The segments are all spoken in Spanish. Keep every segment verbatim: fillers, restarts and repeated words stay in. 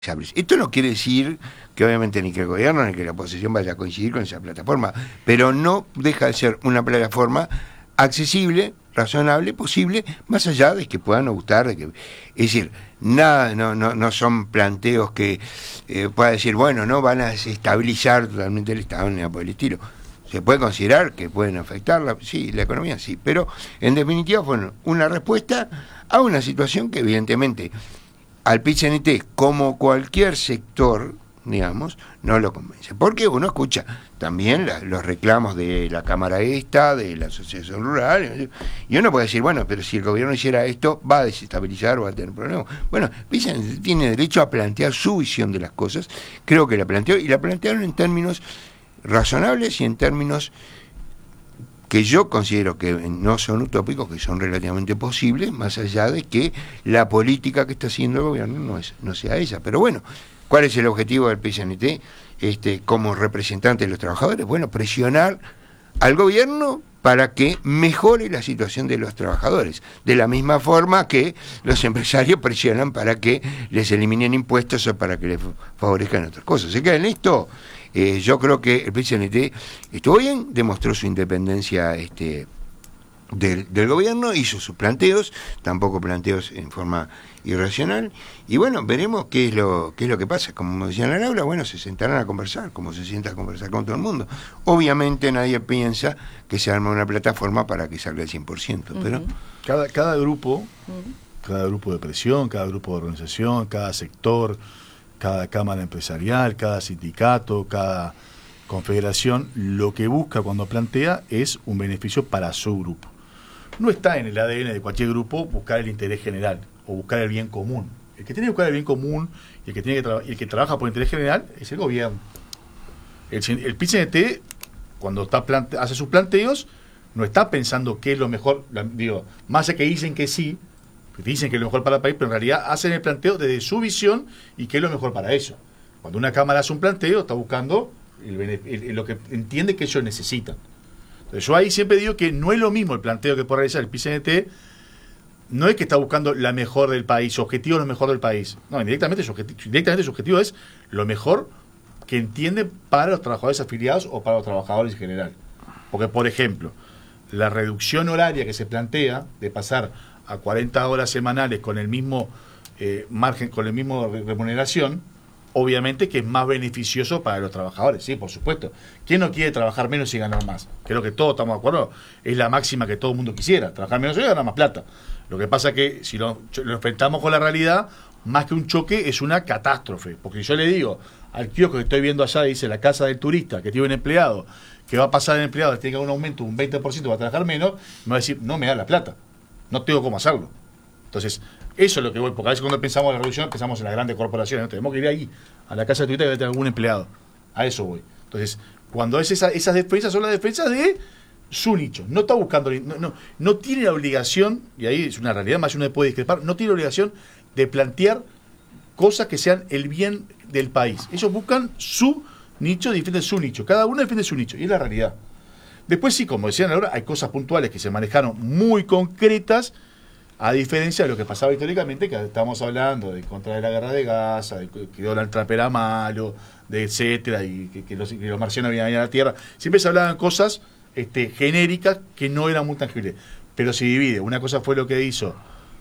Esto no quiere decir que obviamente ni que el gobierno ni que la oposición vaya a coincidir con esa plataforma, pero no deja de ser una plataforma accesible, razonable, posible, más allá de que puedan no gustar, de que, es decir, nada, no, no, no son planteos que eh, pueda decir, bueno, no van a desestabilizar totalmente el Estado ni nada por el estilo. Se puede considerar que pueden afectarla, sí, la economía sí, pero en definitiva fue una respuesta a una situación que evidentemente al P I T C N T, como cualquier sector, digamos, no lo convence. Porque uno escucha también la, los reclamos de la Cámara esta, de la Asociación Rural, y uno puede decir, bueno, pero si el gobierno hiciera esto, va a desestabilizar o va a tener problemas. Bueno, P I T C N T tiene derecho a plantear su visión de las cosas, creo que la planteó, y la plantearon en términos razonables y en términos que yo considero que no son utópicos, que son relativamente posibles, más allá de que la política que está haciendo el gobierno no es no sea esa. Pero bueno, ¿cuál es el objetivo del P I C N T este, como representante de los trabajadores? Bueno, presionar al gobierno para que mejore la situación de los trabajadores, de la misma forma que los empresarios presionan para que les eliminen impuestos o para que les favorezcan otras cosas. Así que en esto eh, yo creo que el P I C N T estuvo bien, demostró su independencia este, del, del gobierno, hizo sus planteos, tampoco planteos en forma irracional, y bueno, veremos qué es lo qué es lo que pasa. Como decían en el aula, bueno, se sentarán a conversar, como se sienta a conversar con todo el mundo. Obviamente nadie piensa que se arma una plataforma para que salga el cien por ciento, uh-huh. pero cada, cada grupo, uh-huh. cada grupo de presión, cada grupo de organización, cada sector, cada cámara empresarial, cada sindicato, cada confederación, lo que busca cuando plantea es un beneficio para su grupo. No está en el A D N de cualquier grupo buscar el interés general o buscar el bien común. El que tiene que buscar el bien común y el que, tiene que tra- y el que trabaja por el interés general es el gobierno. El, el P I C N T, cuando está plante- hace sus planteos, no está pensando qué es lo mejor, la, digo, más allá que dicen que sí, que dicen que es lo mejor para el país, pero en realidad hacen el planteo desde su visión y qué es lo mejor para eso. Cuando una cámara hace un planteo, está buscando el, el, el, lo que entiende que ellos necesitan. Entonces, yo ahí siempre digo que no es lo mismo el planteo que puede realizar el P I C N T. No es que está buscando la mejor del país, su objetivo es lo mejor del país. No, indirectamente su, objetivo, directamente su objetivo es lo mejor que entiende para los trabajadores afiliados o para los trabajadores en general. Porque, por ejemplo, la reducción horaria que se plantea de pasar a cuarenta horas semanales con el mismo eh, margen, con la misma remuneración, obviamente que es más beneficioso para los trabajadores, sí, por supuesto. ¿Quién no quiere trabajar menos y ganar más? Creo que todos estamos de acuerdo, es la máxima que todo el mundo quisiera, trabajar menos y ganar más plata. Lo que pasa es que si lo, lo enfrentamos con la realidad, más que un choque, es una catástrofe. Porque si yo le digo al kiosco que estoy viendo allá, dice la casa del turista, que tiene un empleado, que va a pasar el empleado, tiene un aumento un veinte por ciento, va a trabajar menos, me va a decir, no me da la plata, no tengo cómo hacerlo. Entonces, eso es lo que voy, porque a veces cuando pensamos en la reducción, pensamos en las grandes corporaciones, ¿no? Tenemos que ir ahí, a la casa del turista, que debe tener algún empleado. A eso voy. Entonces, cuando es esa, esas defensas son las defensas de su nicho, no está buscando, no, no, no tiene la obligación, y ahí es una realidad, más uno puede discrepar, no tiene la obligación de plantear cosas que sean el bien del país. Ellos buscan su nicho, defienden su nicho, cada uno defiende su nicho, y es la realidad. Después sí, como decían ahora, hay cosas puntuales que se manejaron muy concretas, a diferencia de lo que pasaba históricamente, que estamos hablando de contra de la guerra de Gaza, de que Donald Trump era malo, de etcétera, y que, que, los, que los marcianos habían ido a la Tierra. Siempre se hablaban cosas este, genéricas que no eran muy tangibles. Pero se divide. Una cosa fue lo que hizo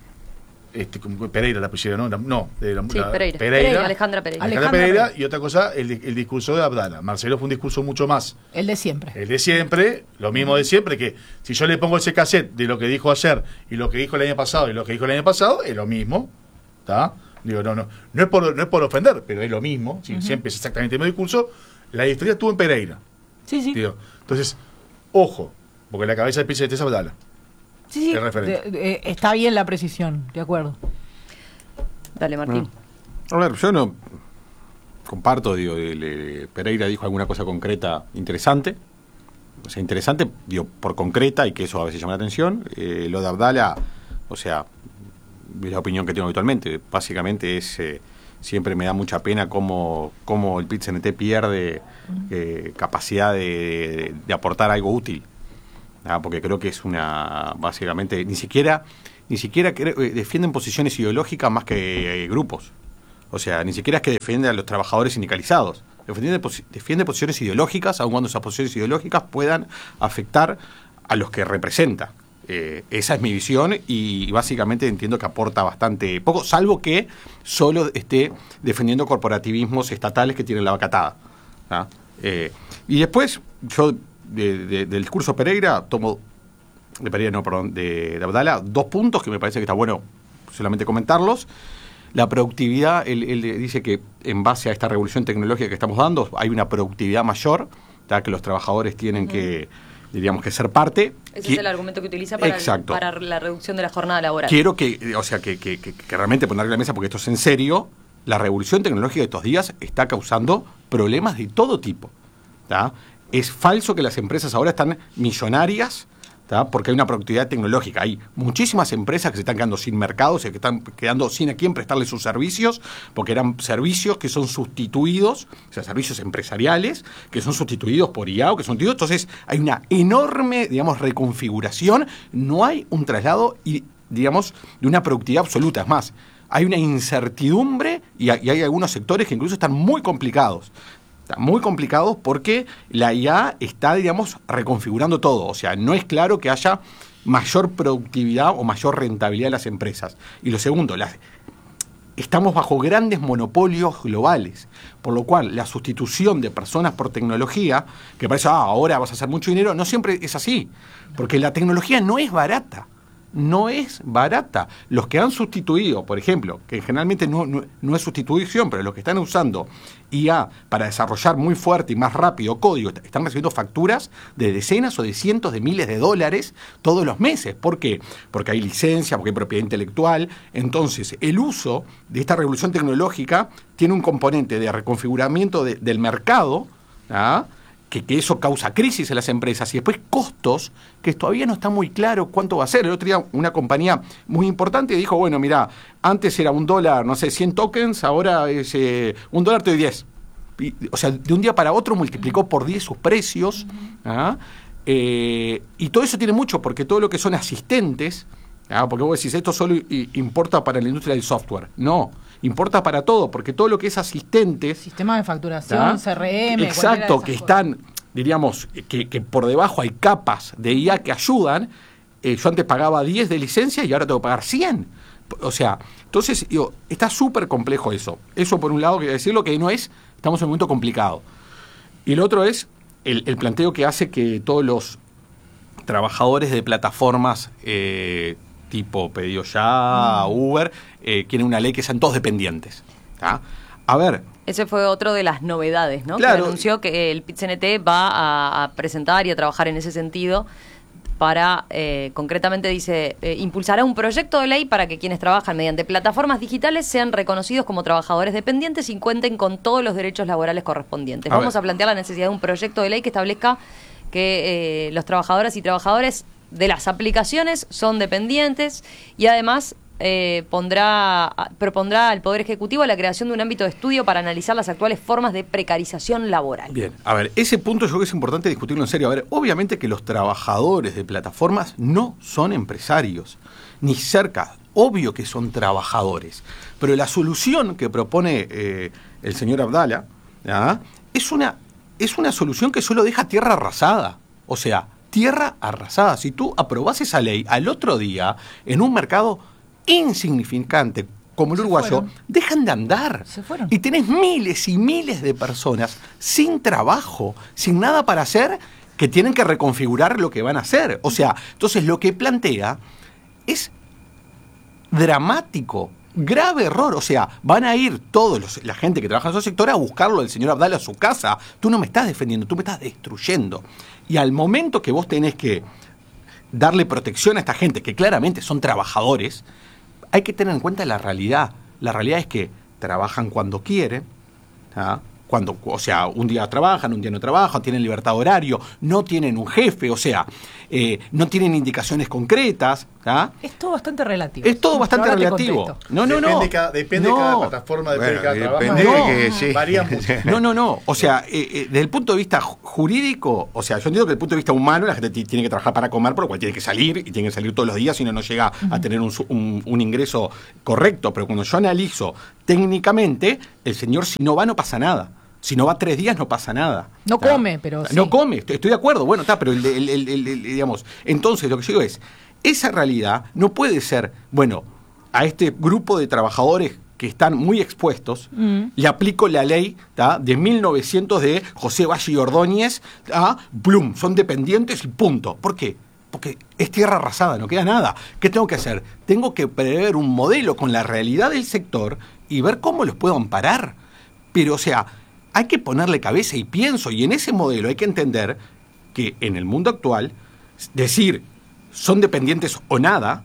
este, Pereira, la pusieron, ¿no? No, de la, sí, la, Pereira. Pereira, Pereira, Alejandra Pereira. Alejandra Alejandra Pereira, Pereira. Y otra cosa, el, el discurso de Abdala. Marcelo fue un discurso mucho más. El de siempre. El de siempre, lo mismo de siempre, que si yo le pongo ese cassette de lo que dijo ayer y lo que dijo el año pasado y lo que dijo el año pasado, es lo mismo. ¿Está? Digo, no, no, no es por, no es por ofender, pero es lo mismo. ¿Sí? Uh-huh. Siempre es exactamente el mismo discurso. La diferencia estuvo en Pereira. Sí, sí. Digo, entonces, ojo, porque la cabeza del P I C N T es Abdala. Sí, sí. De, de, está bien la precisión, de acuerdo. Dale, Martín. No. A ver, yo no comparto, digo, el, el, Pereira dijo alguna cosa concreta interesante. O sea, interesante, digo, por concreta, y que eso a veces llama la atención. Eh, lo de Abdala, o sea, es la opinión que tengo habitualmente. Básicamente es, eh, siempre me da mucha pena cómo, cómo el P I C N T pierde eh, capacidad de, de, de aportar algo útil. ¿Ah? Porque creo que es una, básicamente, ni siquiera... Ni siquiera cre- defienden posiciones ideológicas más que eh, grupos. O sea, ni siquiera es que defiende a los trabajadores sindicalizados. Defiende, defiende posiciones ideológicas, aun cuando esas posiciones ideológicas puedan afectar a los que representa. Eh, esa es mi visión y, y básicamente entiendo que aporta bastante poco, salvo que solo esté defendiendo corporativismos estatales que tienen la vaca atada. ¿Ah? Eh, y después, yo de, de, del discurso Pereira tomo, de Pereira no, perdón, de, de Abdala, dos puntos que me parece que está bueno solamente comentarlos. La productividad, él, él dice que en base a esta revolución tecnológica que estamos dando, hay una productividad mayor, ¿tá? Que los trabajadores tienen uh-huh. que, diríamos, que ser parte. Ese que, es el argumento que utiliza para, el, para la reducción de la jornada laboral. Quiero que, o sea, que, que, que, que realmente ponerle en la mesa, porque esto es en serio, la revolución tecnológica de estos días está causando problemas de todo tipo. ¿Tá? Es falso que las empresas ahora están millonarias, ¿tá? Porque hay una productividad tecnológica. Hay muchísimas empresas que se están quedando sin mercado, o sea, que están quedando sin a quién prestarle sus servicios, porque eran servicios que son sustituidos, o sea, servicios empresariales, que son sustituidos por I A o que son sustituidos. Entonces, hay una enorme, digamos, reconfiguración. No hay un traslado, y, digamos, de una productividad absoluta. Es más, hay una incertidumbre y hay, y hay algunos sectores que incluso están muy complicados. Muy complicados porque la I A está, digamos, reconfigurando todo. O sea, no es claro que haya mayor productividad o mayor rentabilidad de las empresas. Y lo segundo, las, estamos bajo grandes monopolios globales, por lo cual la sustitución de personas por tecnología, que parece, ah, ahora vas a hacer mucho dinero, no siempre es así, porque la tecnología no es barata. No es barata. Los que han sustituido, por ejemplo, que generalmente no, no, no es sustitución, pero los que están usando I A para desarrollar muy fuerte y más rápido código, están recibiendo facturas de decenas o de cientos de miles de dólares todos los meses. ¿Por qué? Porque hay licencia, porque hay propiedad intelectual. Entonces, el uso de esta revolución tecnológica tiene un componente de reconfiguramiento de, del mercado, ¿ah? Que, que eso causa crisis en las empresas y después costos que todavía no está muy claro cuánto va a ser. El otro día una compañía muy importante dijo, bueno, mira, antes era un dólar, no sé, cien tokens, ahora es eh, un dólar te doy diez. Y, o sea, de un día para otro multiplicó por diez sus precios. ¿Ah? Eh, y todo eso tiene mucho, porque todo lo que son asistentes, ¿ah? Porque vos decís, esto solo importa para la industria del software. No. Importa para todo, porque todo lo que es asistentes... Sistemas de facturación, ¿tá? C R M... Exacto, que están, diríamos, que, que por debajo hay capas de I A que ayudan. Eh, yo antes pagaba diez de licencia y ahora tengo que pagar cien. O sea, entonces, digo, está súper complejo eso. Eso por un lado, quiero decirlo, que no es... Estamos en un momento complicado. Y lo otro es el, el planteo que hace que todos los trabajadores de plataformas... Eh, tipo Pedido Ya, mm. Uber, eh, quieren una ley que sean todos dependientes. ¿Tá? A ver... Ese fue otro de las novedades, ¿no? Claro. Que anunció que el P I T C N T va a, a presentar y a trabajar en ese sentido para, eh, concretamente dice, eh, impulsará un proyecto de ley para que quienes trabajan mediante plataformas digitales sean reconocidos como trabajadores dependientes y cuenten con todos los derechos laborales correspondientes. A Vamos ver. a plantear la necesidad de un proyecto de ley que establezca que eh, los trabajadores y trabajadores de las aplicaciones son dependientes y además eh, pondrá propondrá al Poder Ejecutivo la creación de un ámbito de estudio para analizar las actuales formas de precarización laboral. Bien, a ver, ese punto yo creo que es importante discutirlo en serio. A ver, obviamente que los trabajadores de plataformas no son empresarios, ni cerca, obvio que son trabajadores, pero la solución que propone eh, el señor Abdala, ¿ah? es una, es una solución que solo deja tierra arrasada, o sea, tierra arrasada. Si tú aprobás esa ley al otro día en un mercado insignificante como el uruguayo, dejan de andar. Se fueron. Y tenés miles y miles de personas sin trabajo, sin nada para hacer, que tienen que reconfigurar lo que van a hacer. O sea, entonces lo que plantea es dramático, grave error. O sea, van a ir todos los, la gente que trabaja en esos sectores a buscarlo del señor Abdala a su casa. Tú no me estás defendiendo, tú me estás destruyendo. Y al momento que vos tenés que darle protección a esta gente, que claramente son trabajadores, hay que tener en cuenta la realidad. La realidad es que trabajan cuando quieren, ¿ah? cuando, o sea, un día trabajan, un día no trabajan, tienen libertad de horario, no tienen un jefe, o sea, eh, no tienen indicaciones concretas. ¿Ah? Es todo bastante relativo. Es todo bastante Ahora relativo. No, no, depende no. Cada, depende no. de cada plataforma, depende bueno, de cada depende trabajo. de que, sí. Varía mucho. No, no, no. O sea, eh, eh, desde el punto de vista jurídico, o sea, yo entiendo que desde el punto de vista humano la gente t- tiene que trabajar para comer, por lo cual tiene que salir y tiene que salir todos los días, si no, no llega uh-huh. a tener un, un, un ingreso correcto. Pero cuando yo analizo técnicamente, el señor si no va no pasa nada. Si no va tres días no pasa nada. No ¿tá? come, pero sí. No come, estoy, estoy de acuerdo. Bueno, está, pero el, el, el, el, el, digamos, entonces lo que yo digo es, esa realidad no puede ser, bueno, a este grupo de trabajadores que están muy expuestos, mm. le aplico la ley ¿tá? de mil novecientos de José Valle y Ordóñez, ¿tá? Blum, son dependientes y punto. ¿Por qué? Porque es tierra arrasada, no queda nada. ¿Qué tengo que hacer? Tengo que prever un modelo con la realidad del sector y ver cómo los puedo amparar. Pero, o sea, hay que ponerle cabeza y pienso, y en ese modelo hay que entender que en el mundo actual, decir son dependientes o nada,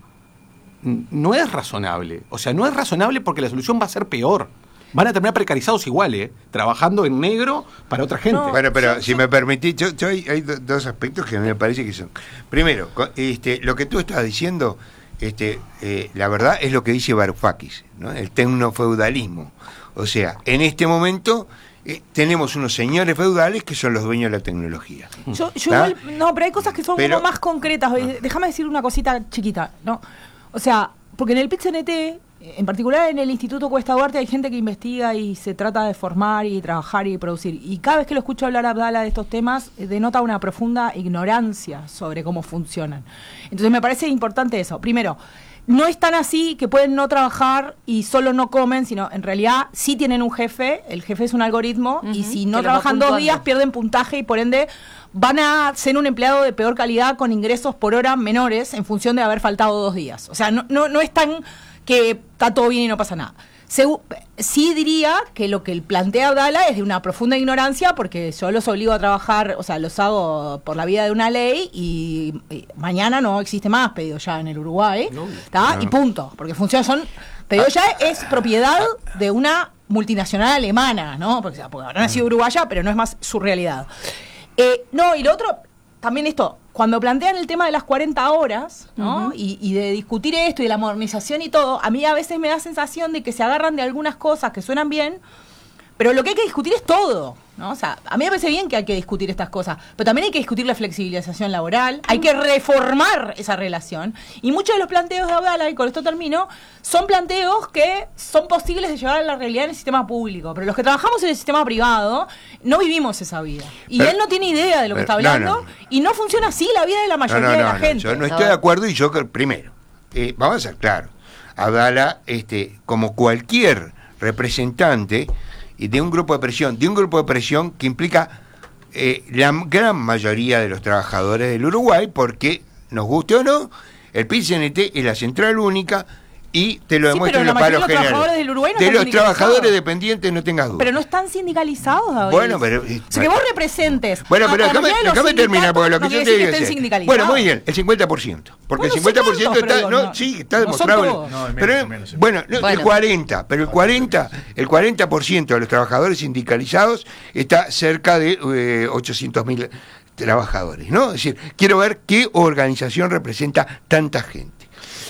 no es razonable. O sea, no es razonable porque la solución va a ser peor. Van a terminar precarizados igual, ¿eh? Trabajando en negro para otra gente. No, bueno, pero yo, si yo... me permitís, yo, yo hay, hay dos aspectos que a mí me parece que son... Primero, este, lo que tú estás diciendo, este, eh, la verdad es lo que dice Varoufakis, ¿no? El tecnofeudalismo. O sea, en este momento... Eh, tenemos unos señores feudales que son los dueños de la tecnología. Yo, yo igual, no, pero hay cosas que son pero, como más concretas. Déjame decir una cosita chiquita, ¿no? O sea, porque en el Pit-C N T, en particular en el Instituto Cuesta Duarte, hay gente que investiga y se trata de formar y trabajar y producir. Y cada vez que lo escucho hablar a Abdala de estos temas, denota una profunda ignorancia sobre cómo funcionan. Entonces me parece importante eso. Primero, no es tan así que pueden no trabajar y solo no comen, sino en realidad sí tienen un jefe, el jefe es un algoritmo, uh-huh, y si no trabajan dos días pierden puntaje y por ende van a ser un empleado de peor calidad con ingresos por hora menores en función de haber faltado dos días. O sea, no, no, no es tan que está todo bien y no pasa nada. Segu- sí diría que lo que plantea Abdala es de una profunda ignorancia, porque yo los obligo a trabajar, o sea, los hago por la vía de una ley y, y mañana no existe más pedido ya en el Uruguay, no, no. Y punto, porque funciona, son pedido ya es propiedad de una multinacional alemana, ¿no? Porque, porque habrá nacido uruguaya, pero no es más su realidad. Eh, no, y lo otro, también esto, cuando plantean el tema de las cuarenta horas, ¿no? Uh-huh. y, y de discutir esto y de la modernización y todo, a mí a veces me da sensación de que se agarran de algunas cosas que suenan bien, pero lo que hay que discutir es todo, ¿no? O sea, a mí me parece bien que hay que discutir estas cosas, pero también hay que discutir la flexibilización laboral, hay que reformar esa relación, y muchos de los planteos de Abdala, y con esto termino, son planteos que son posibles de llevar a la realidad en el sistema público, pero los que trabajamos en el sistema privado no vivimos esa vida, y pero, él no tiene idea de lo que pero, está hablando, no, no. y no funciona así la vida de la mayoría no, no, no, de la no, gente. Yo no estoy de acuerdo, y yo, primero, eh, vamos a ser claros, Abdala, este, como cualquier representante y de un grupo de presión, de un grupo de presión que implica eh, la gran mayoría de los trabajadores del Uruguay, porque, nos guste o no, el Pit-C N T es la central única y te lo sí, demuestro en los paros generales. Del Uruguay no de los trabajadores dependientes no tengas duda. Pero no están sindicalizados, David. Bueno, pero... O sea, que vos representes... Bueno, pero déjame, déjame terminar, porque lo que no yo te digo es... Bueno, muy bien, el cincuenta por ciento. Porque bueno, el cincuenta por ciento sí está... Digo, no, no, sí, está demostrado. No, menos, pero, menos, bueno, no, bueno, el cuarenta, pero el cuarenta, el cuarenta por ciento de los trabajadores sindicalizados está cerca de eh, ochocientos mil trabajadores, ¿no? Es decir, quiero ver qué organización representa tanta gente.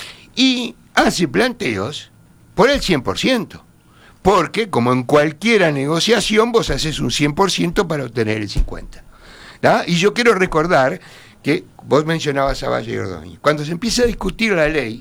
Y hace planteos por el cien por ciento, porque como en cualquier negociación vos haces un cien por ciento para obtener el cincuenta por ciento. ¿Sí? Y yo quiero recordar que vos mencionabas a Valle y Ordóñez. Cuando se empieza a discutir la ley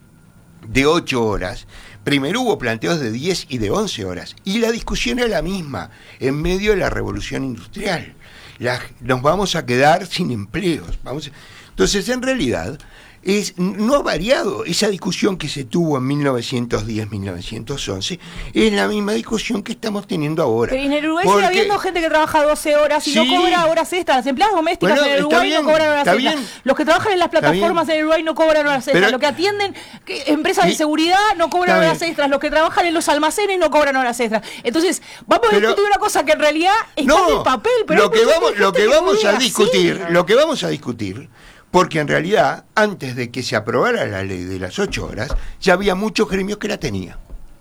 de ocho horas, primero hubo planteos de diez y de once horas, y la discusión era la misma, en medio de la revolución industrial. La, nos vamos a quedar sin empleos. Vamos a... Entonces, en realidad... Es, no ha variado. Esa discusión que se tuvo en mil novecientos diez, mil novecientos once es la misma discusión que estamos teniendo ahora. Pero en el Uruguay sigue habiendo gente que trabaja doce horas y sí, no cobra horas extras. Las empleadas domésticas bueno, en el Uruguay bien, no cobran horas extras. Bien. Los que trabajan en las plataformas en el Uruguay no cobran horas extras. Los que atienden que, empresas sí, de seguridad no cobran horas bien. extras. Los que trabajan en los almacenes no cobran horas extras. Entonces, vamos pero, a discutir una cosa que en realidad está no, en el papel. Pero lo que vamos, lo que vamos a discutir, así. lo que vamos a discutir porque en realidad, antes de que se aprobara la ley de las ocho horas, ya había muchos gremios que la tenían.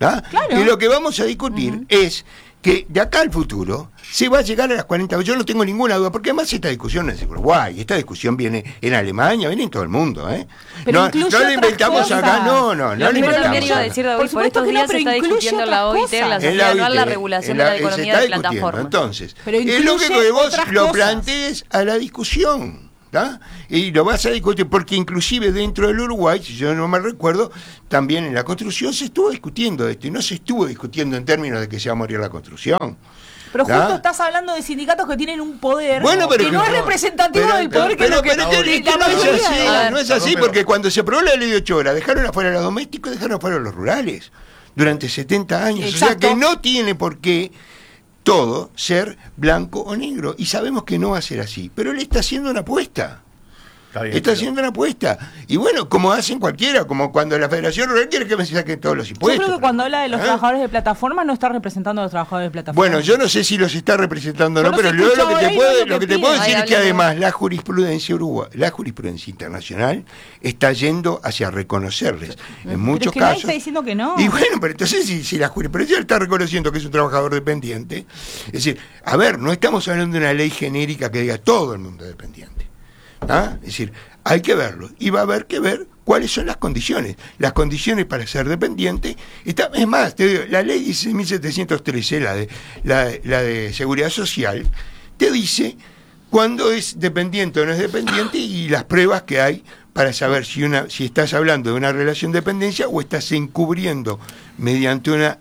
¿tá? Claro. Y lo que vamos a discutir uh-huh. es que de acá al futuro se va a llegar a las cuarenta horas. Yo no tengo ninguna duda, porque además esta discusión no es de Uruguay, esta discusión viene en Alemania, viene en todo el mundo, ¿eh? Pero no no la inventamos cosas. acá, no, no, no la inventamos iba a acá. decir, David, Por por, supuesto estos que no, días se pero está incluye discutiendo en la otras O I T, en la cosas. Asamblea En la Anual, la O I T, regulación en de la se economía está de discutiendo. plataformas. Entonces, Pero es incluye lógico que vos otras lo cosas. plantees a la discusión. ¿tá? Y lo vas a discutir, porque inclusive dentro del Uruguay, si yo no me recuerdo, también en la construcción se estuvo discutiendo esto, y no se estuvo discutiendo en términos de que se va a morir la construcción. Pero ¿tá? justo estás hablando de sindicatos que tienen un poder bueno, pero que no es representativo pero, del poder que pero, lo que pero, pero, que que la no es mayoría- así, A ver, no es así, perdón, porque pero- cuando se aprobó la ley de ocho horas, dejaron afuera a los domésticos, dejaron afuera a los rurales durante setenta años. Exacto. O sea que no tiene por qué todo ser blanco o negro. Y sabemos que no va a ser así. Pero él está haciendo una apuesta. Está bien, Está pero- haciendo una apuesta. Y bueno, como hacen cualquiera, como cuando la Federación Rural quiere que me saquen todos los Yo impuestos. creo que cuando habla de los ¿Ah? trabajadores de plataforma no está representando a los trabajadores de plataforma. Bueno, yo no sé si los está representando o no, Yo pero los yo lo escucho que te ahora y puedo, no es lo lo que que te puedo piden. decir Ahí es que hablemos. además la jurisprudencia uruguay, la jurisprudencia internacional está yendo hacia reconocerles en muchos es que nadie casos. está diciendo que no. Y bueno, pero entonces si, si la jurisprudencia está reconociendo que es un trabajador dependiente, es decir, a ver, no estamos hablando de una ley genérica que diga todo el mundo es dependiente. ¿ah? Es decir, hay que verlo y va a haber que ver cuáles son las condiciones. Las condiciones para ser dependiente, está, es más, te digo, la ley dieciséis mil setecientos trece, la de, la, la de Seguridad Social, te dice cuándo es dependiente o no es dependiente y las pruebas que hay para saber si, una, si estás hablando de una relación de dependencia o estás encubriendo mediante una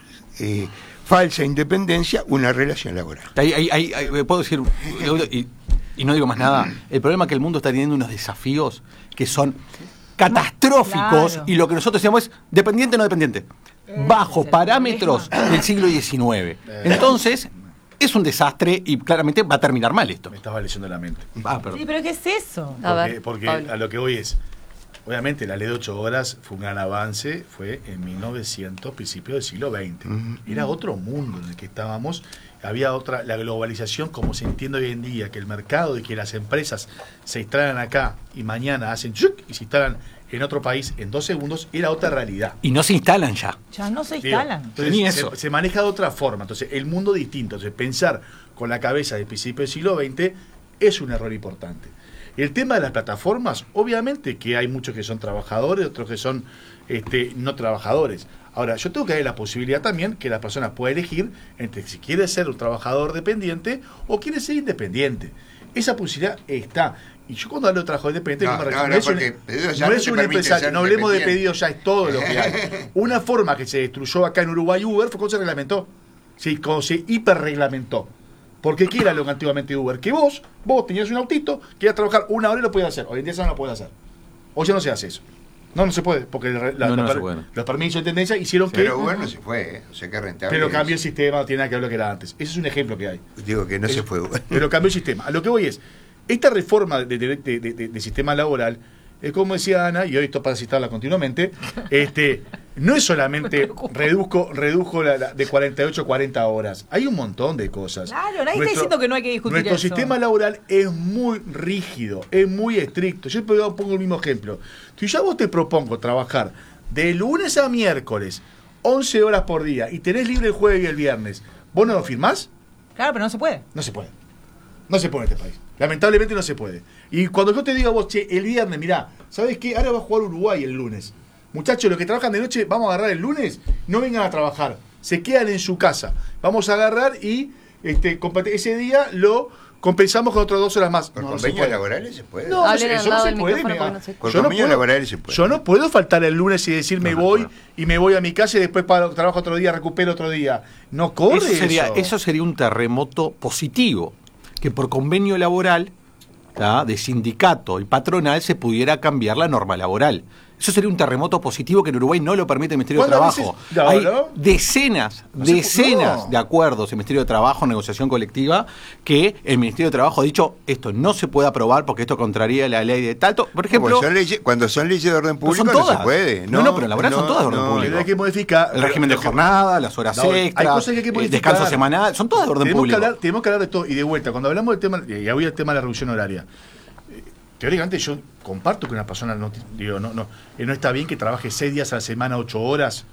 eh, falsa independencia una relación laboral. Ahí, ahí, ahí, ahí, puedo decir, y, y no digo más nada, el problema es que el mundo está teniendo unos desafíos que son catastróficos, Claro. y lo que nosotros decíamos es dependiente o no dependiente, bajo parámetros del siglo diecinueve. Entonces, es un desastre y claramente va a terminar mal esto. Me estaba leyendo la mente. Ah, perdón. Sí, pero ¿qué es eso? A Porque, ver, porque Pablo. a lo que voy es, obviamente la ley de ocho horas fue un gran avance, fue en mil novecientos, principios del siglo veinte. Era otro mundo en el que estábamos, había otra, la globalización como se entiende hoy en día, que el mercado y que las empresas se instalan acá y mañana hacen chuc y se instalan en otro país en dos segundos, era otra realidad. Y no se instalan ya. Ya no se Digo, instalan. entonces, Ni se, eso. se maneja de otra forma. Entonces, el mundo distinto. Entonces, pensar con la cabeza del principio del siglo veinte es un error importante. El tema de las plataformas, obviamente que hay muchos que son trabajadores, otros que son este, no trabajadores. Ahora, yo tengo que dar la posibilidad también que la persona pueda elegir entre si quiere ser un trabajador dependiente o quiere ser independiente. Esa posibilidad está. Y yo cuando hablo de trabajo independiente, No, no, me no, refiero- no, es un- porque pedido ya no no es te un permite empresario, ser no hablemos de independiente. pedidos, ya es todo lo que hay. Una forma que se destruyó acá en Uruguay Uber fue cuando se reglamentó. Sí, cuando se hiperreglamentó. Porque ¿qué era lo que antiguamente Uber? Que vos, vos tenías un autito, querías trabajar una hora y lo podías hacer. Hoy en día eso no lo puedes hacer. Hoy ya no se hace eso. No, no se puede, porque la- la- No, no los, se puede. los permisos de tendencia hicieron que... Pero bueno, se fue, ¿eh? O sea que rentable. Pero es. cambió el sistema, no tiene nada que ver lo que era antes. Ese es un ejemplo que hay. Digo que no Es- se fue. Pero cambió el sistema. A lo que voy es, esta reforma de, de- de- de- de- de sistema laboral, es como decía Ana, y hoy esto para citarla continuamente, este, no es solamente reduzco, redujo la, la- de cuarenta y ocho a cuarenta horas. Hay un montón de cosas. Claro, nadie está diciendo que no hay que discutir Nuestro eso. sistema laboral es muy rígido, es muy estricto. Yo pongo pongo el mismo ejemplo. Si yo a vos te propongo trabajar de lunes a miércoles, once horas por día, y tenés libre el jueves y el viernes, ¿vos no lo firmás? Claro, pero no se puede. No se puede. No se puede en este país. Lamentablemente no se puede. Y cuando yo te digo a vos, che, el viernes, mirá, ¿sabes qué? Ahora va a jugar Uruguay el lunes. Muchachos, los que trabajan de noche, vamos a agarrar el lunes, no vengan a trabajar. Se quedan en su casa. Vamos a agarrar y este, compet- ese día lo compensamos con otras dos horas más. ¿Por No, no se convenios puede. laborales se puede? No, Hablen eso al no lado se del puede. micrófono mira. porque no se escucha. Yo no Convenios puedo- laborales se puede. Yo no puedo faltar el lunes y decir me No, no voy puedo. y me voy a mi casa y después para, trabajo otro día, recupero otro día. No corre Eso sería, eso. eso sería un terremoto positivo, que por convenio laboral, ¿tá?, de sindicato y patronal se pudiera cambiar la norma laboral. Eso sería un terremoto positivo que en Uruguay no lo permite el Ministerio de ¿Cuántas Trabajo. veces? No, Hay ¿no? decenas, No se pu- decenas no. de acuerdos en el Ministerio de Trabajo, negociación colectiva, que el Ministerio de Trabajo ha dicho esto no se puede aprobar porque esto contraría la ley de tal. Por ejemplo, Cuando son leyes, cuando son leyes de orden no público son no todas. se puede. No, no, pero laboral son todas de orden público. Pero hay que modificar el régimen de Lo que- jornada, las horas No, hay extras, cosas que hay que el modificar. descanso semanal, son todas de orden tenemos público. Que hablar, tenemos que hablar de todo. Y de vuelta, cuando hablamos del tema, y voy al tema de la reducción horaria. eh, Teóricamente yo comparto que una persona no, digo, no, no, eh, no está bien que trabaje seis días a la semana, ocho horas.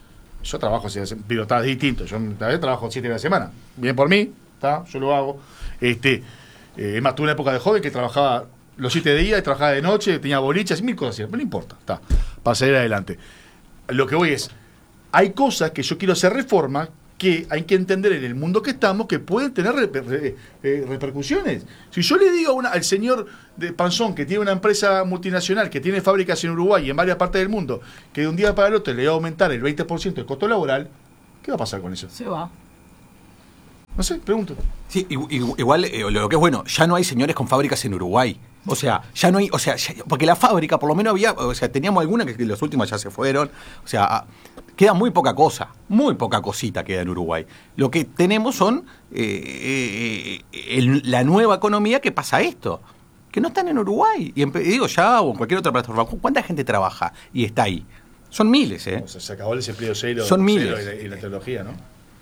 Yo trabajo, pero está distinto. Yo vez trabajo siete días a la semana. Bien por mí, está, yo lo hago. Este, eh, es más, tuve una época de joven que trabajaba los siete días, trabajaba de noche, tenía bolichas y mil cosas así. Pero no importa, está, para salir adelante. Lo que voy es, hay cosas que yo quiero hacer reforma que hay que entender en el mundo que estamos que pueden tener reper, re, eh, repercusiones. Si yo le digo a una, al señor de Panzón, que tiene una empresa multinacional, que tiene fábricas en Uruguay y en varias partes del mundo, que de un día para el otro le va a aumentar el veinte por ciento del costo laboral, ¿qué va a pasar con eso? Se va. No sé, pregunto. Sí, igual eh, lo que es bueno, ya no hay señores con fábricas en Uruguay. O sea, ya no hay, o sea, ya, porque la fábrica por lo menos había, o sea, teníamos alguna que los últimos ya se fueron. O sea, queda muy poca cosa, muy poca cosita queda en Uruguay. Lo que tenemos son eh, eh, el, la nueva economía que pasa esto, que no están en Uruguay. Y en, digo ya, o en cualquier otra plataforma, ¿cuánta gente trabaja y está ahí? Son miles, ¿eh? O sea, se acabó el desempleo cero, son miles. Cero y, la, y la tecnología, ¿no?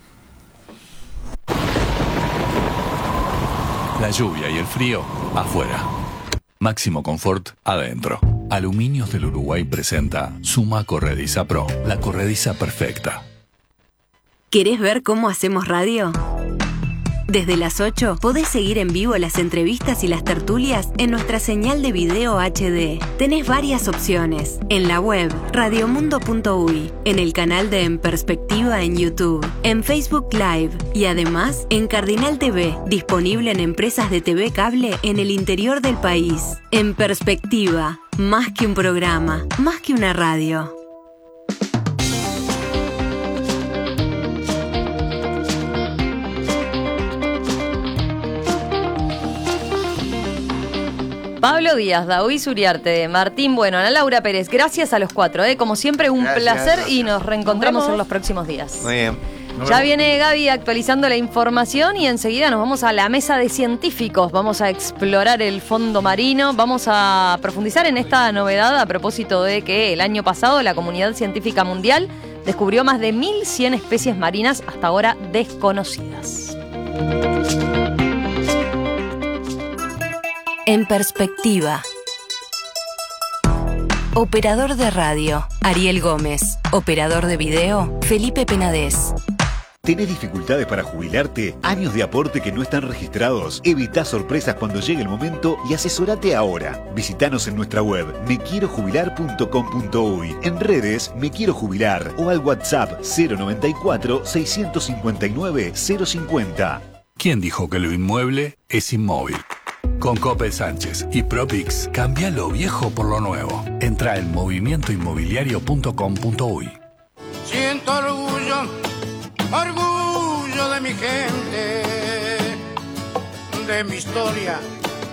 La lluvia y el frío afuera. Máximo confort adentro. Aluminios del Uruguay presenta Suma Corrediza Pro, la corrediza perfecta. ¿Querés ver cómo hacemos radio? Desde las ocho podés seguir en vivo las entrevistas y las tertulias en nuestra señal de video H D. Tenés varias opciones. En la web radiomundo punto uy, en el canal de En Perspectiva en YouTube, en Facebook Live y además en Cardinal T V, disponible en empresas de T V cable en el interior del país. En Perspectiva, más que un programa, más que una radio. Pablo Díaz, Daoís Uriarte, Martín Bueno, Ana Laura Pérez, gracias a los cuatro, ¿eh? Como siempre, un gracias, placer gracias. Y nos reencontramos nos en los próximos días. Muy bien. Nos ya vemos. Viene Gaby actualizando la información y enseguida nos vamos a la mesa de científicos. Vamos a explorar el fondo marino, vamos a profundizar en esta novedad a propósito de que el año pasado la comunidad científica mundial descubrió más de mil cien especies marinas hasta ahora desconocidas. En Perspectiva. Operador de radio, Ariel Gómez. Operador de video, Felipe Penades. ¿Tenés dificultades para jubilarte? ¿Años de aporte que no están registrados? Evita sorpresas cuando llegue el momento y asesorate ahora. Visítanos en nuestra web me quiero jubilar punto com punto uy, en redes Me Quiero Jubilar o al WhatsApp cero noventa y cuatro, seiscientos cincuenta y nueve, cero cincuenta. ¿Quién dijo que lo inmueble es inmóvil? Con Coppel Sánchez y Propix, cambia lo viejo por lo nuevo. Entra en movimiento inmobiliario punto com punto uy. Siento orgullo, orgullo de mi gente, de mi historia